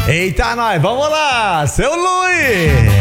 Eita, nós, vamos lá, seu Luiz.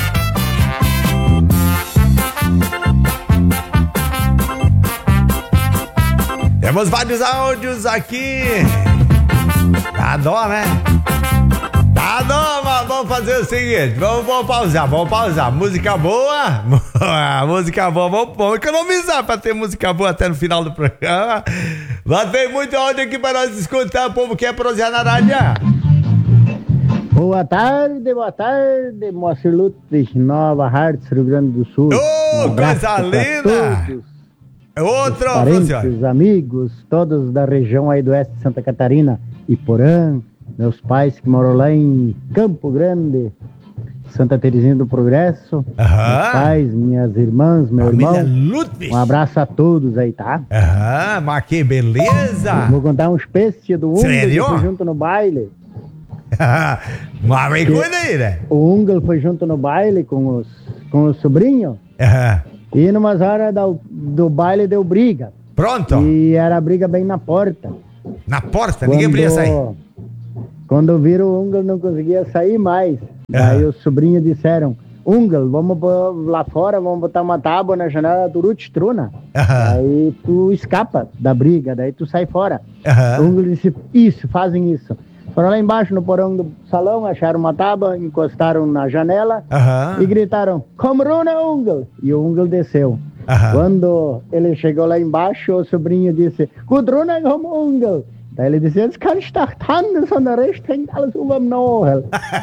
Temos vários áudios aqui. Dá dó, né? Dá dó, mas vamos fazer o seguinte. Vamos pausar. Música boa. Música boa. Vamos economizar pra ter música boa até no final do programa. Mas vem muito áudio aqui pra nós escutar. O povo quer prosear na rádio. Boa tarde, Moacir Lutes, Nova Hartz, Rio Grande do Sul. Coisa linda! Outro, parentes, amigos, todos da região aí do oeste de Santa Catarina, Iporã, meus pais que moram lá em Campo Grande, Santa Terezinha do Progresso, meus pais, minhas irmãs, meu irmão. Um abraço a todos aí, tá? Mas que beleza! Vou contar um espécie do Ungel que foi junto no baile. Mas me cuida aí, né? O Ungel foi junto no baile com o sobrinho. E numas horas do baile deu briga. Pronto. E era briga bem na porta. Na porta? Ninguém podia sair. Quando viram o Ungel não conseguia sair mais. Aí os sobrinhos disseram: Ungel, vamos lá fora, vamos botar uma tábua na janela do Rutstruna. Aí tu escapa da briga, daí tu sai fora. O Ungel disse: isso, fazem isso. Foram lá embaixo no porão do salão, acharam uma tábua, encostaram na janela e gritaram: Komruna Ungel! E o Ungel desceu. Quando ele chegou lá embaixo, o sobrinho disse: Gudruna Ungel! Daí ele disse: Jetzt kann ich doch tanzen, sondern recht hängt alles über dem Nagel.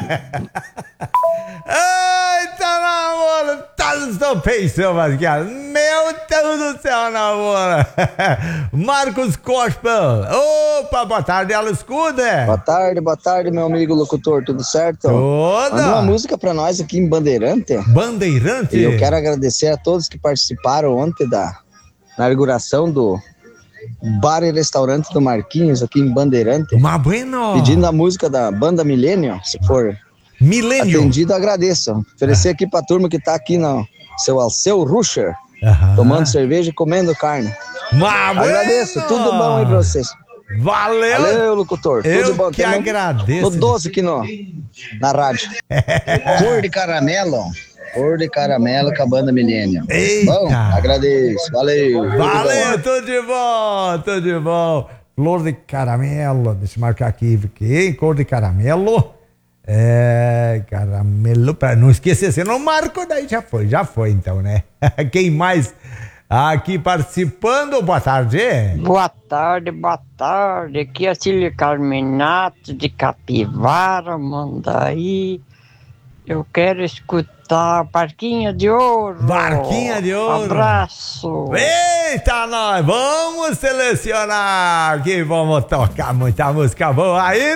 Eita, namoro! Tanto pensou, Mascara. Meu Deus do céu, namoro! Marcos Cospel. Opa, boa tarde, Alo Escuda. Boa tarde, meu amigo locutor, tudo certo? Tudo. Manda uma música pra nós aqui em Bandeirante. Bandeirante? E eu quero agradecer a todos que participaram ontem na inauguração do bar e restaurante do Marquinhos aqui em Bandeirante. Mas bueno. Pedindo a música da banda Milênio, se for atendido, agradeço. Oferecer aqui pra turma que tá aqui no seu Alceu Rucher, tomando cerveja e comendo carne. Mas agradeço, bueno. Tudo bom aí pra vocês. Valeu, locutor. Eu tudo bom. que agradeço. Tô doce aqui na rádio. Cor de caramelo com a banda Milênio. Bom, agradeço. Valeu, tudo de bom. Flor de caramelo, deixa eu marcar aqui, hein? Cor de caramelo. Caramelo, pra não esquecer, você não marcou, daí já foi então, né? Quem mais aqui participando? Boa tarde. Boa tarde. Aqui é Cília Carminato de Capivara, Mandaí. Eu quero escutar Barquinha de Ouro. Barquinha de Ouro. Abraço. Eita, nós vamos selecionar aqui, vamos tocar muita música boa aí.